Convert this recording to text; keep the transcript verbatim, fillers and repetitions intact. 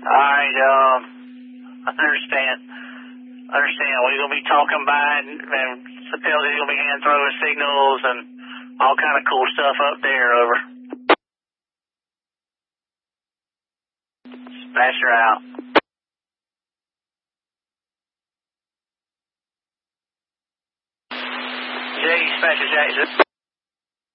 Alright, um, I understand. I understand. We're going to be talking by and, and Sapelsi's going to be hand throwing signals and all kind of cool stuff up there, over. Smasher out. J, Smasher Jackson.